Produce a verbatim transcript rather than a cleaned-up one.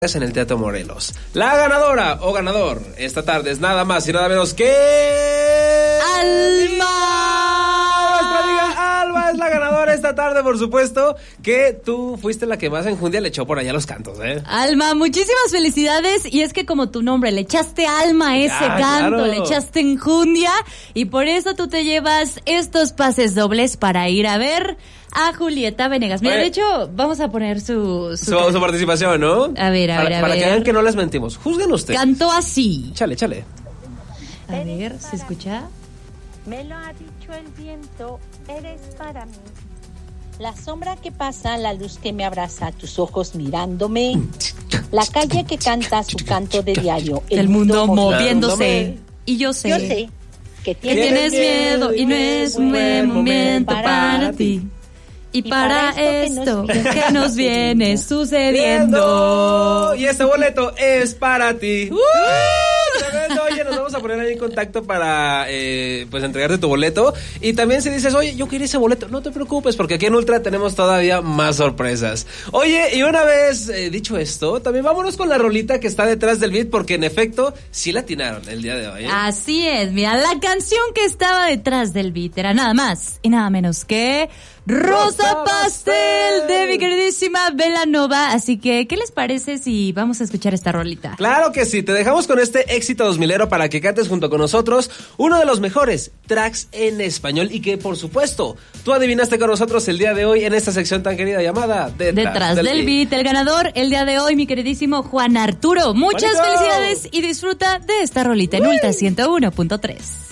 en el Teatro Morelos. La ganadora o ganador esta tarde es nada más y nada menos que... ¡Alma! Nuestra amiga Alma es la ganadora esta tarde, por supuesto, que tú fuiste la que más enjundia le echó por allá los cantos, ¿eh? Alma, muchísimas felicidades. Y es que como tu nombre, le echaste alma a ese Ah, canto, claro. le echaste enjundia. Y por eso tú te llevas estos pases dobles para ir a ver a Julieta Venegas. Mira, Oye, de hecho, vamos a poner su... Su, su participación, ¿no? A ver, a para, ver, a Para ver. que vean que no les mentimos. Juzguen ustedes. Cantó así. Chale, chale. A ver, ¿se escucha? Me lo ha dicho el viento, eres para mí. La sombra que pasa, la luz que me abraza, tus ojos mirándome. La calle que canta su canto de diario. El, mundo moviéndose. moviéndose. Y yo sé. Yo sé que Que tienes, tienes miedo y no es un buen momento para ti. Y para esto que nos viene sucediendo. Y este boleto es para ti. ¡Uh! Tremendo. Oye, nos vamos a poner ahí en contacto para eh, pues entregarte tu boleto. Y también si dices, oye, yo quiero ese boleto, no te preocupes, porque aquí en Ultra tenemos todavía más sorpresas. Oye, y una vez eh, dicho esto, también vámonos con la rolita que está detrás del beat, porque en efecto sí la atinaron el día de hoy, ¿eh? Así es, mira, la canción que estaba detrás del beat era nada más y nada menos que Rosa Pastel de mi queridísima Belanova. Así que, ¿qué les parece si vamos a escuchar esta rolita? Claro que sí, te dejamos con este éxito dos milero para que cantes junto con nosotros uno de los mejores tracks en español y que, por supuesto, tú adivinaste con nosotros el día de hoy en esta sección tan querida llamada Detrás, Detrás del, del beat. beat. El ganador el día de hoy, mi queridísimo Juan Arturo. Muchas ¡Bonito! felicidades y disfruta de esta rolita en Ultra ciento uno punto tres.